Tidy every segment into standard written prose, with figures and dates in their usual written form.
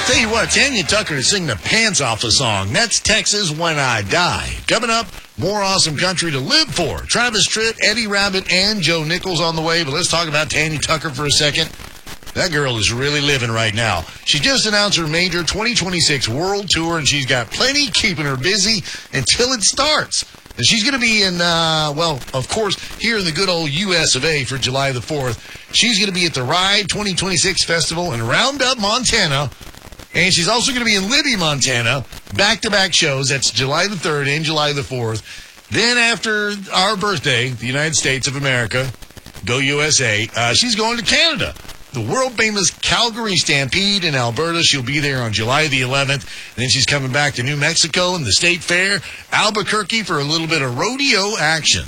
Tell you what, Tanya Tucker is singing the pants off the song. That's Texas When I Die. Coming up, more awesome country to live for. Travis Tritt, Eddie Rabbitt, and Joe Nichols on the way. But let's talk about Tanya Tucker for a second. That girl is really living right now. She just announced her major 2026 world tour, and she's got plenty keeping her busy until it starts. And she's going to be in, of course, here in the good old U.S. of A. for July the 4th. She's going to be at the Ride 2026 Festival in Roundup, Montana. And she's also going to be in Libby, Montana, back-to-back shows. That's July the 3rd and July the 4th. Then after our birthday, the United States of America, go USA, she's going to Canada. The world-famous Calgary Stampede in Alberta. She'll be there on July the 11th. And then she's coming back to New Mexico and the State Fair, Albuquerque for a little bit of rodeo action.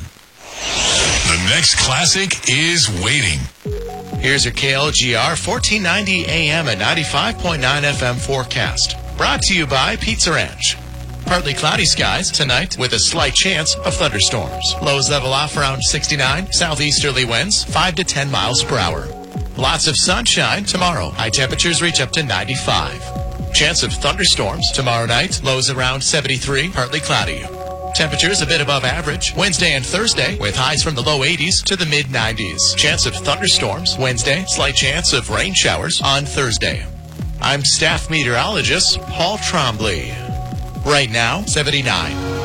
The next classic is waiting. Here's your KLGR 1490 AM and 95.9 FM forecast. Brought to you by Pizza Ranch. Partly cloudy skies tonight with a slight chance of thunderstorms. Lows level off around 69. Southeasterly winds 5 to 10 miles per hour. Lots of sunshine tomorrow. High temperatures reach up to 95. Chance of thunderstorms tomorrow night. Lows around 73. Partly cloudy. Temperatures a bit above average Wednesday and Thursday with highs from the low 80s to the mid 90s. Chance of thunderstorms Wednesday, slight chance of rain showers on Thursday. I'm staff meteorologist Paul Trombley. Right now, 79.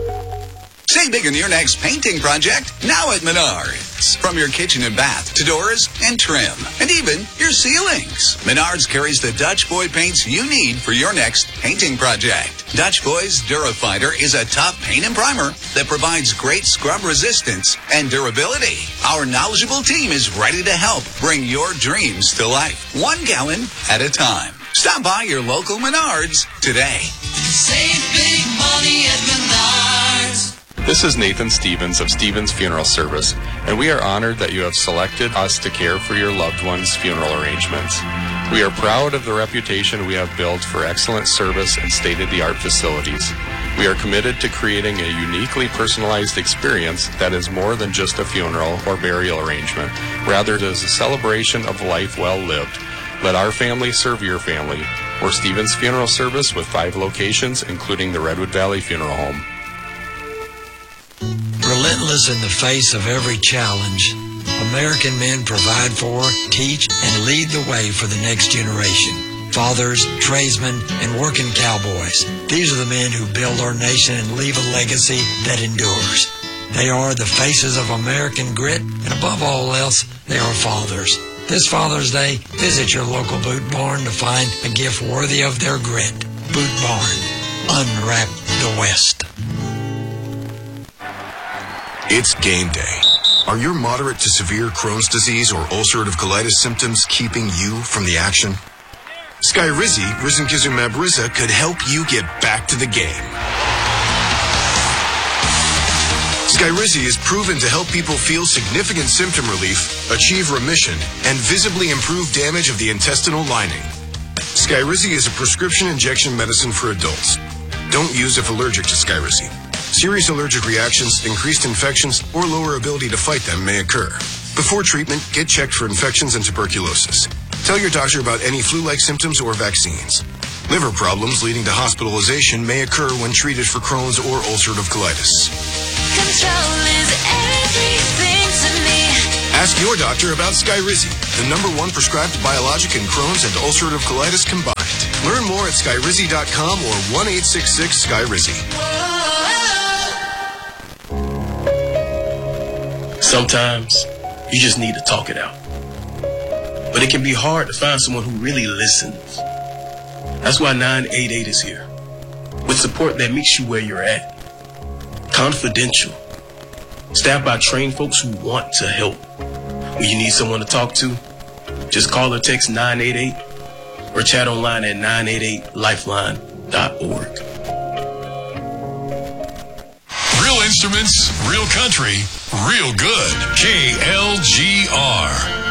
Save big on your next painting project now at Menards. From your kitchen and bath to doors and trim and even your ceilings. Menards carries the Dutch Boy paints you need for your next painting project. Dutch Boy's Durafighter is a top paint and primer that provides great scrub resistance and durability. Our knowledgeable team is ready to help bring your dreams to life, 1 gallon at a time. Stop by your local Menards today. Save big money at Menards. This is Nathan Stevens of Stevens Funeral Service, and we are honored that you have selected us to care for your loved one's funeral arrangements. We are proud of the reputation we have built for excellent service and state-of-the-art facilities. We are committed to creating a uniquely personalized experience that is more than just a funeral or burial arrangement. Rather, it is a celebration of life well lived. Let our family serve your family. We're Stevens Funeral Service with 5 locations, including the Redwood Valley Funeral Home. Relentless in the face of every challenge, American men provide for, teach, and lead the way for the next generation. Fathers, tradesmen, and working cowboys. These are the men who build our nation and leave a legacy that endures. They are the faces of American grit, and above all else, they are fathers. This Father's Day, visit your local Boot Barn to find a gift worthy of their grit. Boot Barn. Unwrap the West. It's game day. Are your moderate to severe Crohn's disease or ulcerative colitis symptoms keeping you from the action? Skyrizi, risankizumab Riza, could help you get back to the game. Skyrizi is proven to help people feel significant symptom relief, achieve remission, and visibly improve damage of the intestinal lining. Skyrizi is a prescription injection medicine for adults. Don't use if allergic to Skyrizi. Serious allergic reactions, increased infections, or lower ability to fight them may occur. Before treatment, get checked for infections and tuberculosis. Tell your doctor about any flu-like symptoms or vaccines. Liver problems leading to hospitalization may occur when treated for Crohn's or ulcerative colitis. Control is everything to me. Ask your doctor about Skyrizi, the #1 prescribed biologic in Crohn's and ulcerative colitis combined. Learn more at skyrizi.com or 1-866-SKYRIZI. Sometimes you just need to talk it out. But it can be hard to find someone who really listens. That's why 988 is here, with support that meets you where you're at. Confidential. Staffed by trained folks who want to help. When you need someone to talk to, just call or text 988 or chat online at 988lifeline.org. Real instruments, real country, real good. KLGR.